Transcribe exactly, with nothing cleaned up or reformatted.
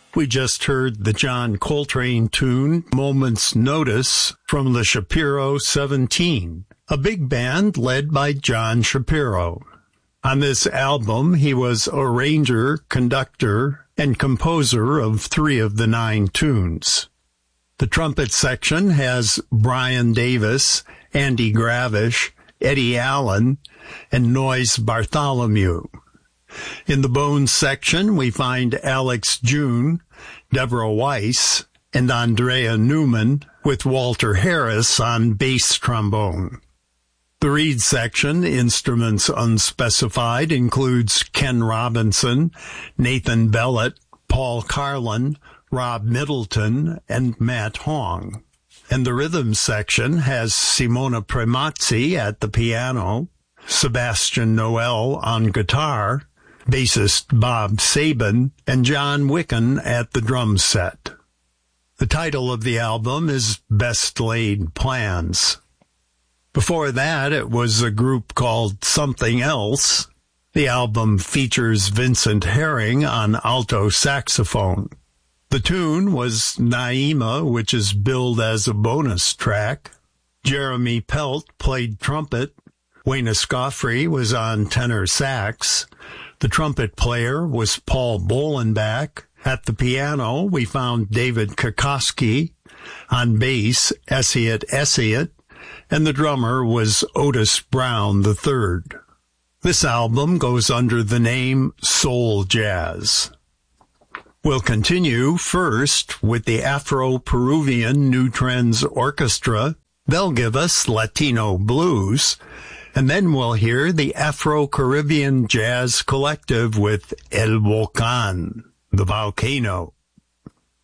We just heard the John Coltrane tune, Moment's Notice, from the Shapiro seventeen, a big band led by John Shapiro. On this album, he was arranger, conductor, and composer of three of the nine tunes. The trumpet section has Brian Davis, Andy Gravish, Eddie Allen, and Noyes Bartholomew. In the bones section, we find Alex June, Deborah Weiss, and Andrea Newman, with Walter Harris on bass trombone. The reed section, instruments unspecified, includes Ken Robinson, Nathan Bellett, Paul Carlin, Rob Middleton, and Matt Hong. And the rhythm section has Simona Premazzi at the piano, Sebastian Noel on guitar, bassist Bob Sabin, and John Wicken at the drum set. The title of the album is Best Laid Plans. Before that, it was a group called Something Else. The album features Vincent Herring on alto saxophone. The tune was Naima, which is billed as a bonus track. Jeremy Pelt played trumpet. Wayne Escoffrey was on tenor sax. The trumpet player was Paul Bolenbach. At the piano, we found David Kokoski. On bass, Essiet Essiet. And the drummer was Otis Brown the third. This album goes under the name Soul Jazz. We'll continue first with the Afro-Peruvian New Trends Orchestra. They'll give us Latino Blues. And then we'll hear the Afro-Caribbean Jazz Collective with El Volcán, the volcano.